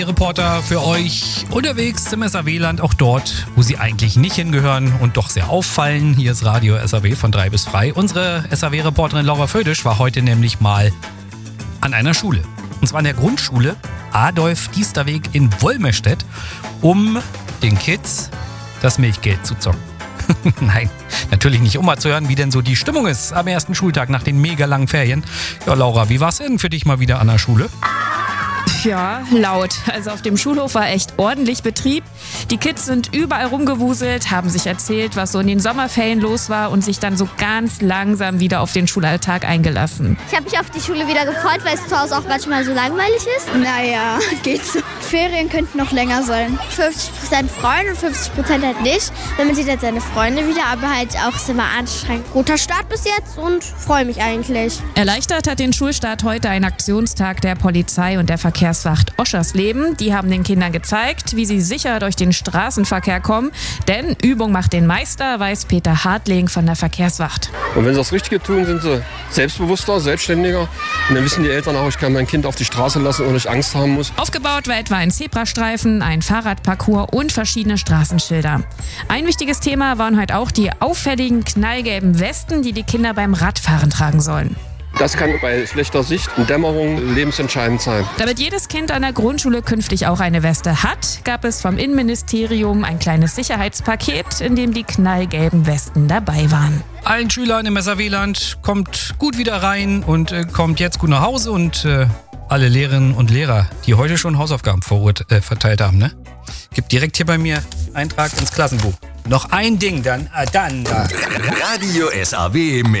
Reporter für euch unterwegs im SAW-Land, auch dort, wo sie eigentlich nicht hingehören und doch sehr auffallen. Hier ist Radio SAW von 3 bis frei. Unsere SAW-Reporterin Laura Födisch war heute nämlich mal an einer Schule. Und zwar an der Grundschule Adolf-Diesterweg in Wolmerstedt, um den Kids das Milchgeld zu zocken. Nein, natürlich nicht, um mal zu hören, wie denn so die Stimmung ist am ersten Schultag nach den mega langen Ferien. Ja, Laura, wie war's denn für dich mal wieder an der Schule? Ja, laut. Also auf dem Schulhof war echt ordentlich Betrieb. Die Kids sind überall rumgewuselt, haben sich erzählt, was so in den Sommerferien los war und sich dann so ganz langsam wieder auf den Schulalltag eingelassen. Ich habe mich auf die Schule wieder gefreut, weil es zu Hause auch manchmal so langweilig ist. Naja, geht so. Ferien könnten noch länger sein. 50% Freunde und 50% halt nicht. Dann sieht halt seine Freunde wieder, aber halt auch ist immer anstrengend. Guter Start bis jetzt und freue mich eigentlich. Erleichtert hat den Schulstart heute ein Aktionstag der Polizei und der Verkehrswacht Oschersleben. Die haben den Kindern gezeigt, wie sie sicher durch den Straßenverkehr kommen. Denn Übung macht den Meister, weiß Peter Hartling von der Verkehrswacht. Und wenn sie das Richtige tun, sind sie selbstbewusster, selbstständiger. Und dann wissen die Eltern auch, ich kann mein Kind auf die Straße lassen, ohne ich Angst haben muss. Aufgebaut war etwa ein Zebrastreifen, ein Fahrradparcours und verschiedene Straßenschilder. Ein wichtiges Thema waren heute auch die auffälligen knallgelben Westen, die die Kinder beim Radfahren tragen sollen. Das kann bei schlechter Sicht und Dämmerung lebensentscheidend sein. Damit jedes Kind an der Grundschule künftig auch eine Weste hat, gab es vom Innenministerium ein kleines Sicherheitspaket, in dem die knallgelben Westen dabei waren. Allen Schülern im SAW-Land kommt gut wieder rein und kommt jetzt gut nach Hause und alle Lehrerinnen und Lehrer, die heute schon Hausaufgaben verteilt haben, ne? Gibt direkt hier bei mir Eintrag ins Klassenbuch. Noch ein Ding, dann. Radio SAW mit